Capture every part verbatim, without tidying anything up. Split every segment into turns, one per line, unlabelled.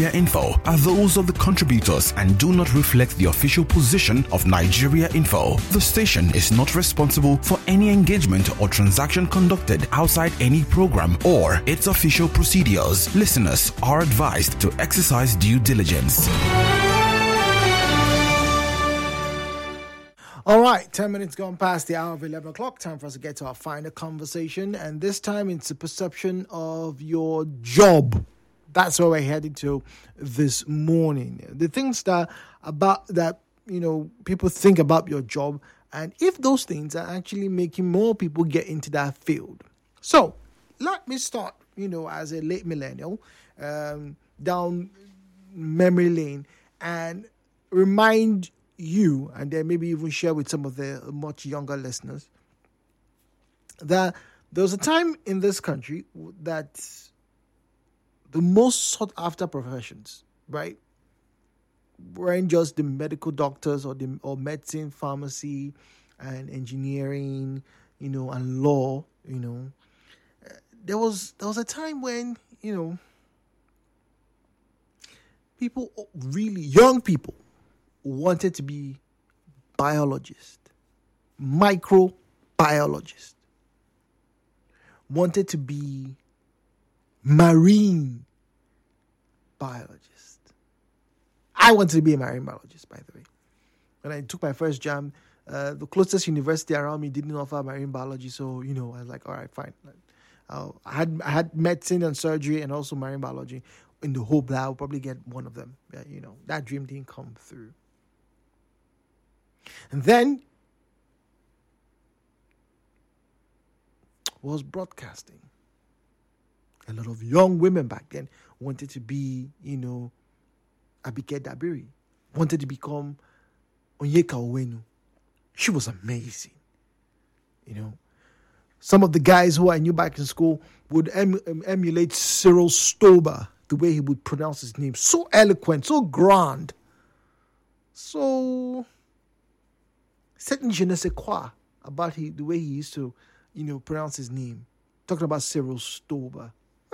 Nigeria Info are those of the contributors and do not reflect the official position of Nigeria Info. The station is not responsible for any engagement or transaction conducted outside any program or its official procedures. Listeners are advised to exercise due diligence.
All right, ten minutes gone past the hour of eleven o'clock. Time for us to get to our final conversation. And this time it's the perception of your job. That's where we're heading to this morning. The things that about that, you know, people think about your job, and if those things are actually making more people get into that field. So let me start, you know, as a late millennial, um, down memory lane and remind you, and then maybe even share with some of the much younger listeners, that there was a time in this country that the most sought after professions, right, weren't just the medical doctors or the or medicine, pharmacy, and engineering, you know, and law. You know, there was there was a time when, you know, people, really young people, wanted to be biologists, microbiologists, wanted to be marine biologist. I wanted to be a marine biologist, by the way. When I took my first jam, uh, the closest university around me didn't offer marine biology, so, you know, I was like, all right, fine. Uh, I had I had medicine and surgery and also marine biology in the hope that I would probably get one of them. Yeah, you know, that dream didn't come through. And then was broadcasting. A lot of young women back then wanted to be, you know, Abike Dabiri, wanted to become Onyeka Owenu. She was amazing. You know, some of the guys who I knew back in school would em- em- emulate Cyril Stober, the way he would pronounce his name. So eloquent, so grand. So certain je ne sais quoi about he, the way he used to, you know, pronounce his name. Talking about Cyril Stober.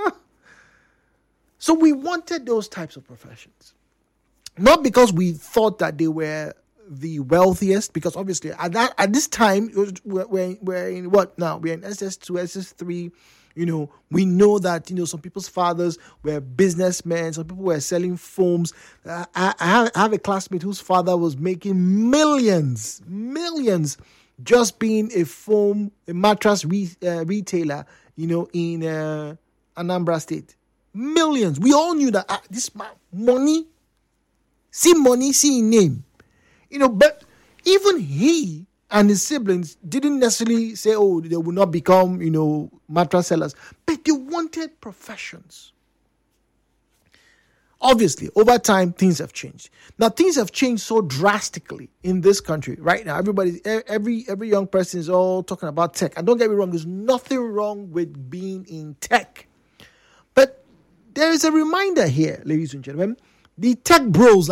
So we wanted those types of professions. Not because we thought that they were the wealthiest, because obviously at that at this time, it was, we're, we're in what now? We're in S S two, S S three. You know, we know that, you know, some people's fathers were businessmen. Some people were selling foams. Uh, I, I, have, I have a classmate whose father was making millions, millions just being a foam, a mattress re, uh, retailer, you know, in uh, Anambra State. Millions. We all knew that uh, this man, money, see money, see name. You know, but even he and his siblings didn't necessarily say, oh, they will not become, you know, mattress sellers. But they wanted professions. Obviously, over time, things have changed. Now, things have changed so drastically in this country right now. Everybody, every every young person is all talking about tech. And don't get me wrong, there's nothing wrong with being in tech. But there is a reminder here, ladies and gentlemen. The tech bros